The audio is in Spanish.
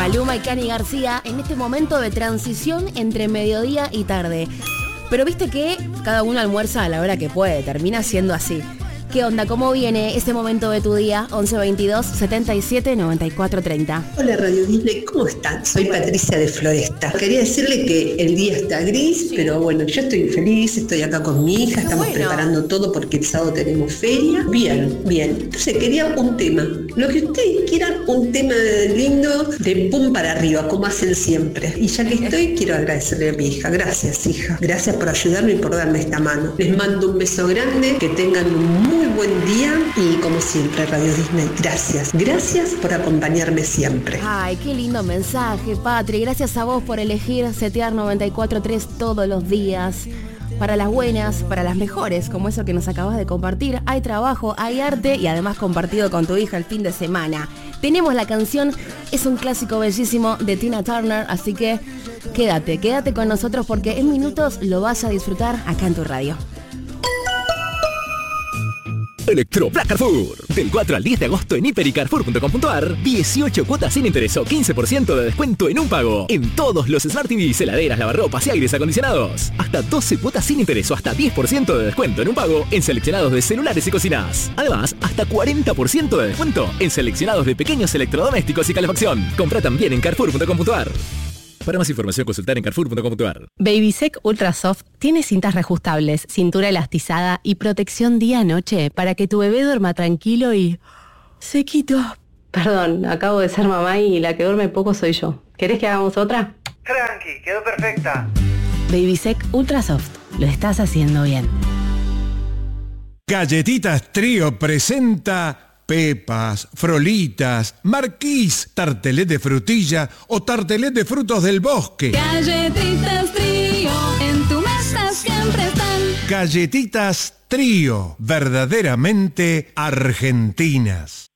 Maluma y Cani García en este momento de transición entre mediodía y tarde. Pero viste que cada uno almuerza a la hora que puede, termina siendo así. ¿Qué onda? ¿Cómo viene ese momento de tu día? 11 22 77 94 30. Hola Radio Disney, ¿cómo están? Soy Patricia de Floresta. Quería decirle que el día está gris, pero bueno, yo estoy feliz, estoy acá con mi hija, estamos preparando todo porque el sábado tenemos feria. Bien. Entonces quería un tema. Lo que ustedes quieran, un tema lindo de pum para arriba, como hacen siempre. Y ya que estoy, quiero agradecerle a mi hija. Gracias, hija. Gracias por ayudarme y por darme esta mano. Les mando un beso grande, que tengan un muy buen día y como siempre Radio Disney, gracias por acompañarme siempre. Ay, qué lindo mensaje, Patri. Gracias a vos por elegir setear 94.3 todos los días. Para las buenas, para las mejores, como eso que nos acabas de compartir. Hay trabajo, hay arte y además compartido con tu hija el fin de semana. Tenemos la canción, es un clásico bellísimo de Tina Turner, así que quédate con nosotros porque en minutos lo vas a disfrutar acá en tu radio. Electro Black Carrefour. Del 4 al 10 de agosto en hiper y carrefour.com.ar. 18 cuotas sin interés o 15% de descuento en un pago. En todos los Smart TVs, heladeras, lavarropas y aires acondicionados. Hasta 12 cuotas sin interés o hasta 10% de descuento en un pago en seleccionados de celulares y cocinas. Además, hasta 40% de descuento en seleccionados de pequeños electrodomésticos y calefacción. Compra también en carrefour.com.ar. Para más información, consultar en carrefour.com.ar. Babysec Ultra Soft tiene cintas reajustables, cintura elastizada y protección día-noche para que tu bebé duerma tranquilo y sequito. Perdón, acabo de ser mamá y la que duerme poco soy yo. ¿Querés que hagamos otra? Tranqui, quedó perfecta. Babysec Ultra Soft. Lo estás haciendo bien. Galletitas Trío presenta Pepas, Frolitas, Marquís, tartelet de frutilla o tartelet de frutos del bosque. Galletitas Trío, en tu mesa siempre están. Galletitas Trío, verdaderamente argentinas.